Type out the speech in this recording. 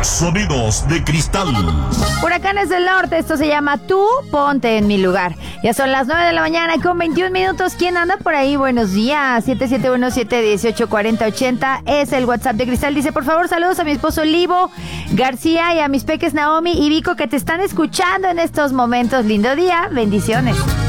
Sonidos de cristal. Huracanes del Norte, esto se llama Tú Ponte en Mi Lugar. Ya son las 9 de la mañana con 21 minutos. ¿Quién anda por ahí? Buenos días. 771-718-4080 es el WhatsApp de Cristal. Dice, por favor, saludos a mi esposo Livo García y a mis peques Naomi y Vico que te están escuchando en estos momentos. Lindo día. Bendiciones.